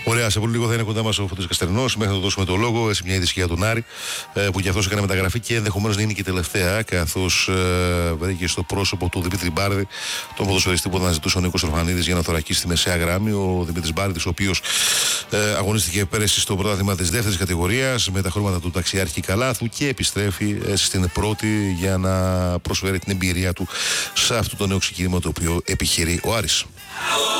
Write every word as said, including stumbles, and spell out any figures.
Ωραία, σε πολύ λίγο θα είναι κοντά μας ο Φώτης Καστερινός. Μέχρι να δώσουμε το λόγο σε μια είδηση για τον Άρη, που και αυτός έκανε μεταγραφή και ενδεχομένως να είναι και η τελευταία, καθώς βρήκε στο πρόσωπο του Δημήτρη Μπάρδη, τον ποδοσφαιριστή που αναζητούσε ο Νίκος Ορφανίδης για να θωρακίσει στη μεσαία γραμμή. Ο Δημήτρης Μπάρδης, ο οποίος ε, αγωνίστηκε πέρυσι στο πρωτάθλημα της δεύτερης κατηγορίας με τα χρώματα του ταξιάρχη Καλάθου και επιστρέφει ε, στην πρώτη για να προσφέρει την εμπειρία του σε αυτό το νέο ξεκίνημα το οποίο επιχειρεί ο Άρης.